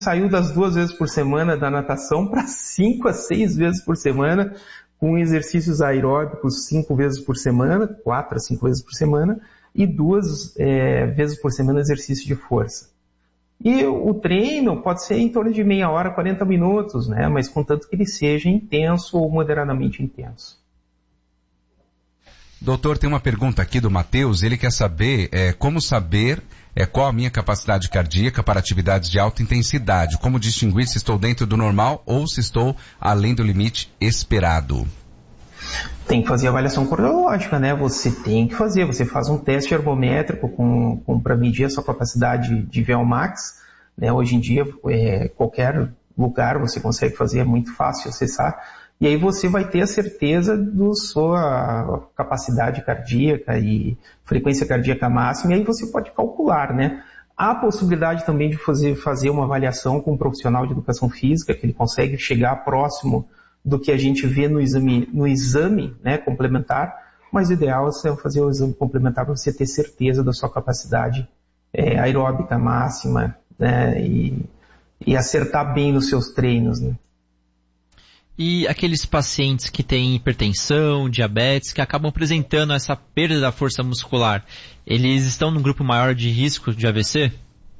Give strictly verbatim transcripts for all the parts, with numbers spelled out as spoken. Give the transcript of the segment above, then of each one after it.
saiu das duas vezes por semana da natação para cinco a seis vezes por semana, com exercícios aeróbicos cinco vezes por semana, quatro a cinco vezes por semana, e duas é, vezes por semana exercício de força. E o treino pode ser em torno de meia hora, quarenta minutos, né? Mas contanto que ele seja intenso ou moderadamente intenso. Doutor, tem uma pergunta aqui do Matheus, ele quer saber é, como saber é, qual a minha capacidade cardíaca para atividades de alta intensidade, como distinguir se estou dentro do normal ou se estou além do limite esperado. Tem que fazer avaliação cardiológica, né? Você tem que fazer, você faz um teste ergométrico com, com, para medir a sua capacidade de V O max, né? Hoje em dia, é, qualquer lugar você consegue fazer, é muito fácil acessar. E aí você vai ter a certeza da sua capacidade cardíaca e frequência cardíaca máxima, e aí você pode calcular, né? Há a possibilidade também de fazer, fazer uma avaliação com um profissional de educação física, que ele consegue chegar próximo do que a gente vê no exame, no exame, né, complementar, mas o ideal é fazer o exame complementar para você ter certeza da sua capacidade é, aeróbica máxima, né, e, e acertar bem nos seus treinos, né. E aqueles pacientes que têm hipertensão, diabetes, que acabam apresentando essa perda da força muscular, eles estão num grupo maior de risco de A V C?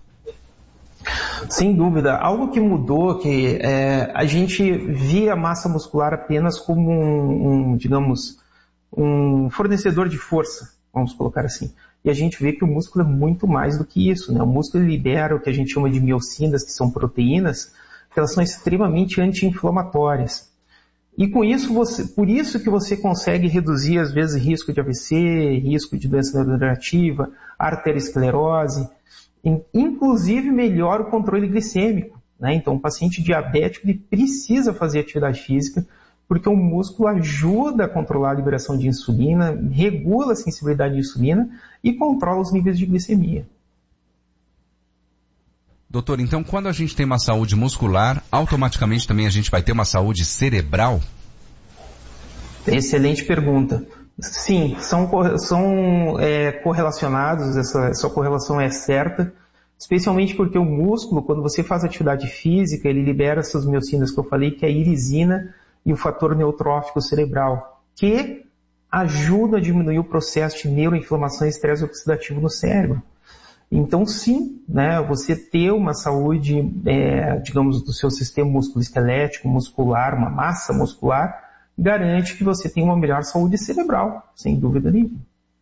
Sem dúvida. Algo que mudou, que é, a gente via a massa muscular apenas como um, um, digamos, um fornecedor de força, vamos colocar assim. E a gente vê que o músculo é muito mais do que isso, né? O músculo libera o que a gente chama de miocinas, que são proteínas, que elas são extremamente anti-inflamatórias. E com isso, você, por isso que você consegue reduzir, às vezes, risco de A V C, risco de doença neurodegenerativa, arteriosclerose, inclusive melhora o controle glicêmico, né? Então, o paciente diabético ele precisa fazer atividade física, porque o músculo ajuda a controlar a liberação de insulina, regula a sensibilidade de insulina e controla os níveis de glicemia. Doutor, então quando a gente tem uma saúde muscular, automaticamente também a gente vai ter uma saúde cerebral? Excelente pergunta. Sim, são, são é, correlacionados, essa, essa correlação é certa, especialmente porque o músculo, quando você faz atividade física, ele libera essas miocinas que eu falei, que é a irisina e o fator neurotrófico cerebral, que ajuda a diminuir o processo de neuroinflamação e estresse oxidativo no cérebro. Então, sim, né, você ter uma saúde, é, digamos, do seu sistema musculoesquelético, muscular, uma massa muscular, garante que você tenha uma melhor saúde cerebral, sem dúvida nenhuma.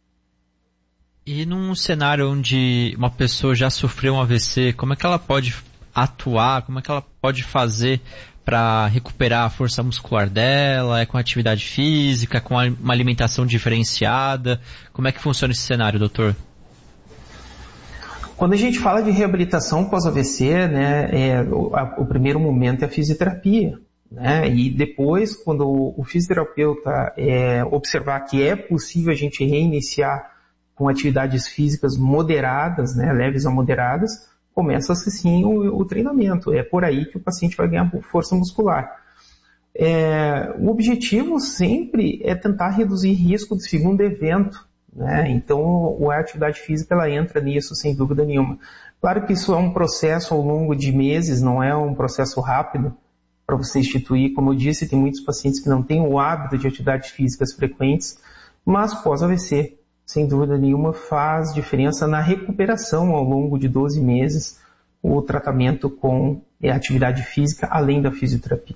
E num cenário onde uma pessoa já sofreu um A V C, como é que ela pode atuar, como é que ela pode fazer para recuperar a força muscular dela? É com atividade física, com uma alimentação diferenciada? Como é que funciona esse cenário, doutor? Quando a gente fala de reabilitação pós-A V C, né, é, o, a, o primeiro momento é a fisioterapia, né, e depois, quando o, o fisioterapeuta é, observar que é possível a gente reiniciar com atividades físicas moderadas, né, leves a moderadas, começa-se sim o, o treinamento. É por aí que o paciente vai ganhar força muscular. É, o objetivo sempre é tentar reduzir risco de segundo evento, né? Então, a atividade física ela entra nisso sem dúvida nenhuma. Claro que isso é um processo ao longo de meses, não é um processo rápido para você instituir. Como eu disse, tem muitos pacientes que não têm o hábito de atividades físicas frequentes, mas pós-A V C, sem dúvida nenhuma, faz diferença na recuperação ao longo de doze meses o tratamento com a atividade física além da fisioterapia.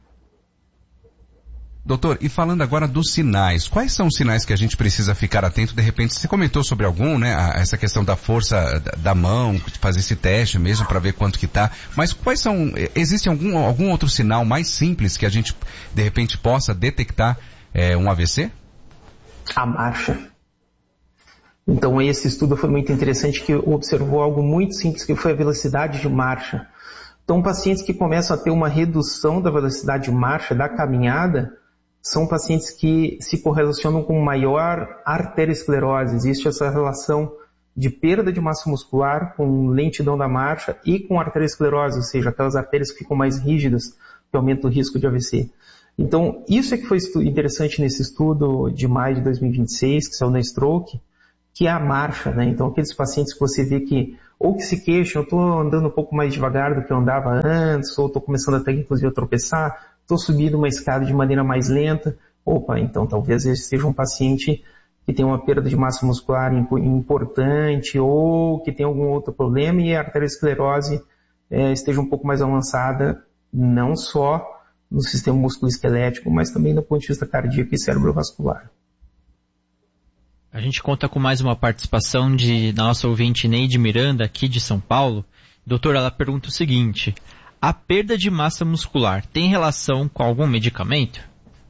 Doutor, e falando agora dos sinais, quais são os sinais que a gente precisa ficar atento? De repente, você comentou sobre algum, né? Essa questão da força da mão, fazer esse teste mesmo para ver quanto que tá. Mas quais são, existe algum, algum outro sinal mais simples que a gente, de repente, possa detectar é, um A V C? A marcha. Então, esse estudo foi muito interessante, que observou algo muito simples, que foi a velocidade de marcha. Então, pacientes que começam a ter uma redução da velocidade de marcha, da caminhada, são pacientes que se correlacionam com maior arteriosclerose. Existe essa relação de perda de massa muscular com lentidão da marcha e com arteriosclerose, ou seja, aquelas artérias que ficam mais rígidas, que aumenta o risco de A V C. Então, isso é que foi interessante nesse estudo de maio de dois mil e vinte e seis, que saiu na Stroke, que é a marcha, né? Então, aqueles pacientes que você vê que, ou que se queixam, eu estou andando um pouco mais devagar do que eu andava antes, ou estou começando até, inclusive, a tropeçar, estou subindo uma escada de maneira mais lenta. Opa, então talvez esse seja um paciente que tem uma perda de massa muscular importante, ou que tem algum outro problema e a arteriosclerose é, esteja um pouco mais avançada, não só no sistema musculoesquelético, mas também do ponto de vista cardíaco e cerebrovascular. A gente conta com mais uma participação de, da nossa ouvinte Neide Miranda, aqui de São Paulo. Doutor, ela pergunta o seguinte: a perda de massa muscular tem relação com algum medicamento?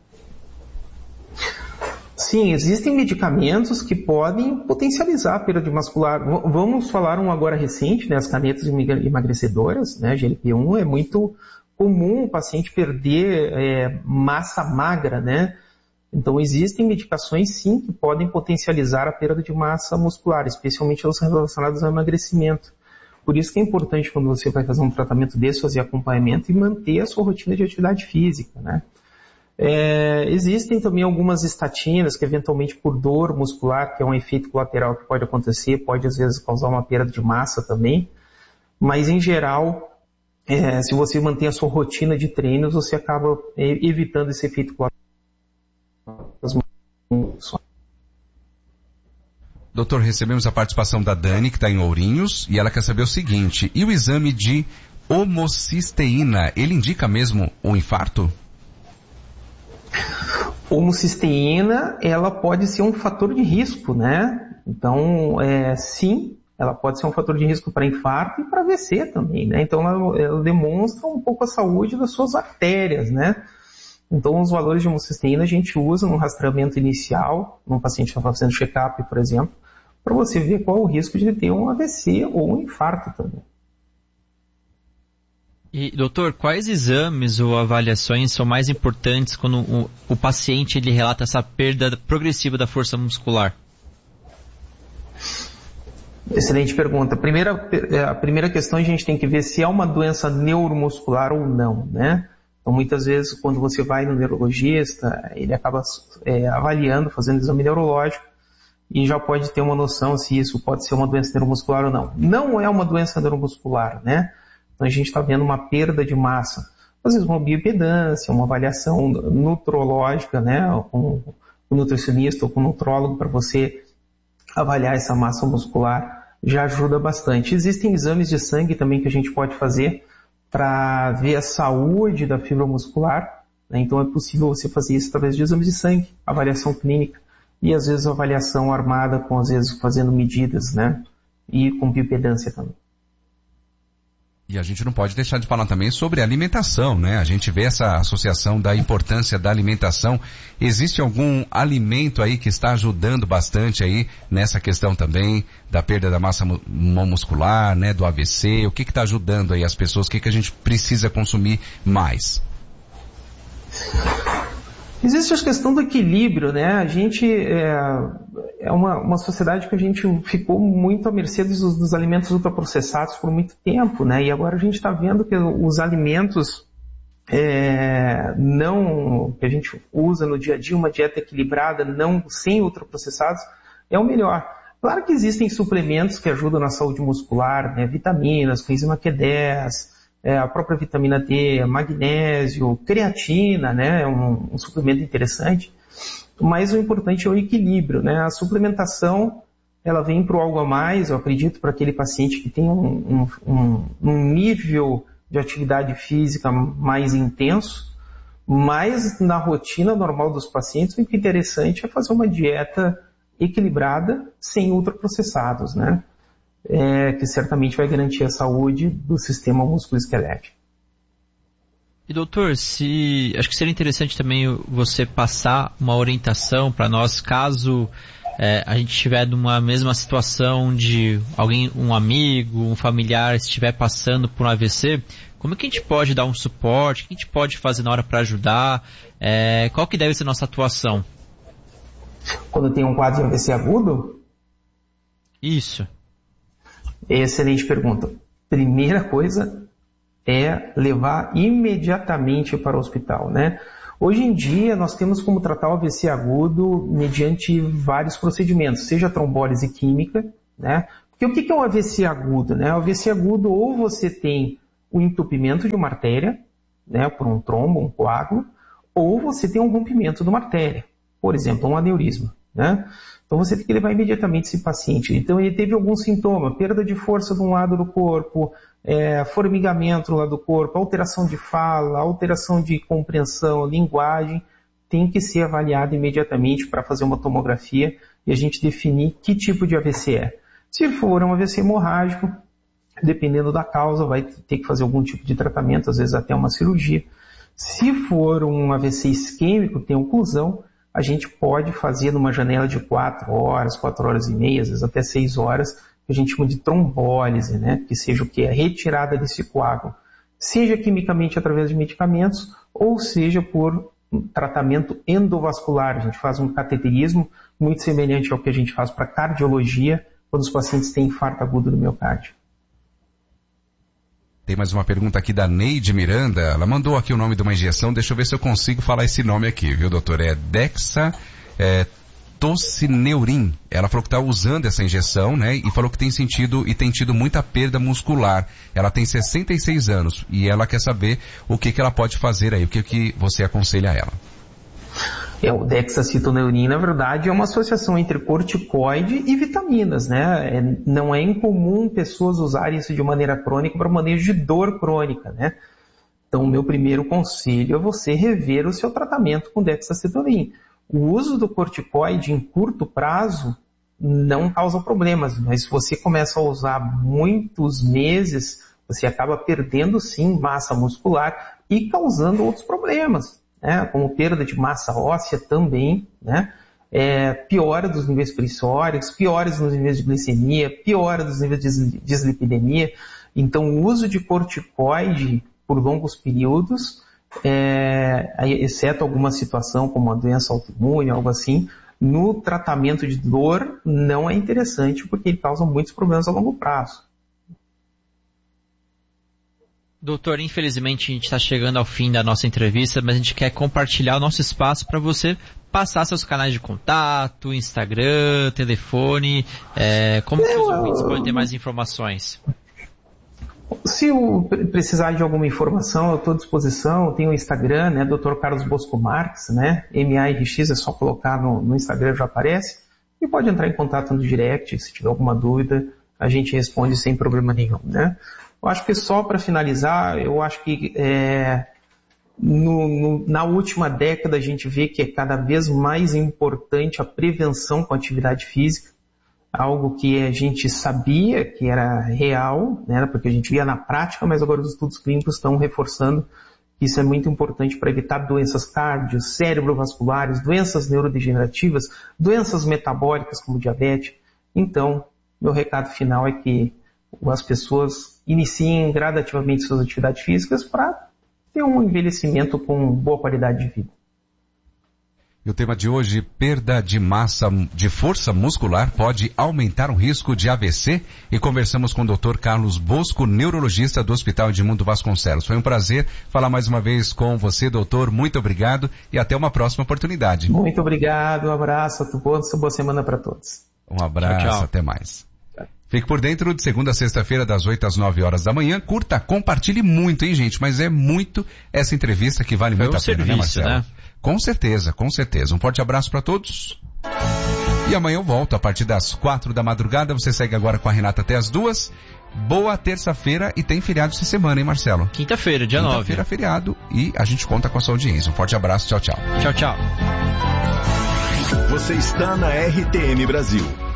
Sim, existem medicamentos que podem potencializar a perda de muscular. V- vamos falar um agora recente, né, as canetas emagrecedoras, né, G L P um, é muito comum o paciente perder é, massa magra, né? Então, existem medicações, sim, que podem potencializar a perda de massa muscular, especialmente as relacionadas ao emagrecimento. Por isso que é importante, quando você vai fazer um tratamento desse, fazer acompanhamento e manter a sua rotina de atividade física, né? É, existem também algumas estatinas que, eventualmente, por dor muscular, que é um efeito colateral que pode acontecer, pode, às vezes, causar uma perda de massa também. Mas, em geral, é, se você mantém a sua rotina de treinos, você acaba é, evitando esse efeito colateral. Doutor, recebemos a participação da Dani, que está em Ourinhos, e ela quer saber o seguinte: e o exame de homocisteína, ele indica mesmo o infarto? Homocisteína, ela pode ser um fator de risco, né? Então, é, sim, ela pode ser um fator de risco para infarto e para A V C também, né? Então, ela, ela demonstra um pouco a saúde das suas artérias, né? Então, os valores de homocisteína a gente usa no rastreamento inicial, num paciente que está fazendo check-up, por exemplo, para você ver qual é o risco de ter um A V C ou um infarto também. E, doutor, quais exames ou avaliações são mais importantes quando o, o paciente ele relata essa perda progressiva da força muscular? Excelente pergunta. Primeira, a primeira questão a gente tem que ver se é uma doença neuromuscular ou não, né? Então, muitas vezes, quando você vai no neurologista, ele acaba é, avaliando, fazendo exame neurológico, e já pode ter uma noção se isso pode ser uma doença neuromuscular ou não. Não é uma doença neuromuscular, né? Então, a gente está vendo uma perda de massa. Às vezes, uma bioimpedância, uma avaliação nutrológica, né? Com o nutricionista ou com o nutrólogo, para você avaliar essa massa muscular, já ajuda bastante. Existem exames de sangue também que a gente pode fazer para ver a saúde da fibra muscular, né? Então é possível você fazer isso através de exames de sangue, avaliação clínica e às vezes avaliação armada com, às vezes, fazendo medidas, né? E com bioimpedância também. E a gente não pode deixar de falar também sobre alimentação, né? A gente vê essa associação da importância da alimentação. Existe algum alimento aí que está ajudando bastante aí nessa questão também da perda da massa muscular, né? Do A V C? O que que está ajudando aí as pessoas? O que que a gente precisa consumir mais? Existe a questão do equilíbrio, né? A gente é, é uma, uma sociedade que a gente ficou muito à mercê dos, dos alimentos ultraprocessados por muito tempo, né? E agora a gente está vendo que os alimentos é, não que a gente usa no dia a dia, uma dieta equilibrada, não sem ultraprocessados, é o melhor. Claro que existem suplementos que ajudam na saúde muscular, né? Vitaminas, coenzima Q dez, É, a própria vitamina D, magnésio, creatina, né, é um, um suplemento interessante, mas o importante é o equilíbrio, né, a suplementação, ela vem para o algo a mais, eu acredito, para aquele paciente que tem um, um, um nível de atividade física mais intenso, mas na rotina normal dos pacientes, o que é interessante é fazer uma dieta equilibrada, sem ultraprocessados, né, É, que certamente vai garantir a saúde do sistema musculoesquelético. E doutor, se, acho que seria interessante também você passar uma orientação para nós, caso é, a gente estiver numa mesma situação de alguém, um amigo, um familiar estiver passando por um A V C, como é que a gente pode dar um suporte, o que a gente pode fazer na hora para ajudar, é, qual que deve ser a nossa atuação? Quando tem um quadro de A V C agudo? Isso. Excelente pergunta. Primeira coisa é levar imediatamente para o hospital, né? Hoje em dia, nós temos como tratar o A V C agudo mediante vários procedimentos, seja trombólise química, né? Porque o que é um A V C agudo, né? O A V C agudo, ou você tem o entupimento de uma artéria, né, por um trombo, um coágulo, ou você tem um rompimento de uma artéria, por exemplo, um aneurisma, né? Então você tem que levar imediatamente esse paciente. Então ele teve algum sintoma, perda de força de um lado do corpo, é, formigamento lá do corpo, alteração de fala, alteração de compreensão, linguagem, tem que ser avaliado imediatamente para fazer uma tomografia e a gente definir que tipo de A V C é. Se for um A V C hemorrágico, dependendo da causa, vai ter que fazer algum tipo de tratamento, às vezes até uma cirurgia. Se for um A V C isquêmico, tem oclusão, a gente pode fazer numa janela de quatro horas, quatro horas e meia, às vezes até seis horas, que a gente chama de trombólise, né? Que seja o que? A retirada desse coágulo. Seja quimicamente através de medicamentos, ou seja por um tratamento endovascular. A gente faz um cateterismo muito semelhante ao que a gente faz para cardiologia, quando os pacientes têm infarto agudo do miocárdio. Tem mais uma pergunta aqui da Neide Miranda. Ela mandou aqui o nome de uma injeção. Deixa eu ver se eu consigo falar esse nome aqui, viu, doutor? É Dexa é, Tocineurin. Ela falou que está usando essa injeção, né? E falou que tem sentido e tem tido muita perda muscular. Ela tem sessenta e seis anos e ela quer saber o que, que ela pode fazer aí. O que, que você aconselha a ela? É, o dexacitoneurin, na verdade, é uma associação entre corticoide e vitaminas, né? É, não é incomum pessoas usarem isso de maneira crônica para manejo de dor crônica, né? Então, o meu primeiro conselho é você rever o seu tratamento com dexacitoneurin. O uso do corticoide em curto prazo não causa problemas, mas se você começa a usar muitos meses, você acaba perdendo, sim, massa muscular e causando outros problemas. É, como perda de massa óssea também, né? É, piora dos níveis pressóricos, piora dos níveis de glicemia, piora dos níveis de dislipidemia. Então, o uso de corticoide por longos períodos, é, exceto alguma situação como uma doença autoimune, algo assim, no tratamento de dor não é interessante porque ele causa muitos problemas a longo prazo. Doutor, infelizmente a gente está chegando ao fim da nossa entrevista, mas a gente quer compartilhar o nosso espaço para você passar seus canais de contato, Instagram, telefone, é, como que os ouvintes podem ter mais informações? Se eu precisar de alguma informação, eu estou à disposição, eu tenho o Instagram, né, doutor Carlos Bosco Marques, né, M A R X, é só colocar no, no Instagram, já aparece, e pode entrar em contato no direct, se tiver alguma dúvida, a gente responde sem problema nenhum, né. Eu acho que só para finalizar, eu acho que é, no, no, na última década a gente vê que é cada vez mais importante a prevenção com a atividade física, algo que a gente sabia que era real, né, porque a gente via na prática, mas agora os estudos clínicos estão reforçando que isso é muito importante para evitar doenças cardio, cerebrovasculares, doenças neurodegenerativas, doenças metabólicas como diabetes. Então, meu recado final é que as pessoas iniciem gradativamente suas atividades físicas para ter um envelhecimento com boa qualidade de vida. E o tema de hoje, perda de massa, de força muscular pode aumentar o risco de A V C? E conversamos com o doutor Carlos Bosco, neurologista do Hospital Edmundo Vasconcelos. Foi um prazer falar mais uma vez com você, doutor. Muito obrigado e até uma próxima oportunidade. Muito obrigado, um abraço, boa semana para todos. Um abraço, tchau, tchau. Até mais. Fique por dentro de segunda a sexta-feira, das oito às nove horas da manhã. Curta, compartilhe muito, hein, gente? Mas é muito essa entrevista que vale muito a pena, né, Marcelo? Né? Com certeza, com certeza. Um forte abraço para todos. E amanhã eu volto a partir das quatro da madrugada. Você segue agora com a Renata até as duas. Boa terça-feira e tem feriado essa semana, hein, Marcelo? Quinta-feira, dia nove. Quinta-feira, feriado. E a gente conta com a sua audiência. Um forte abraço. Tchau, tchau. Tchau, tchau. Você está na R T M Brasil.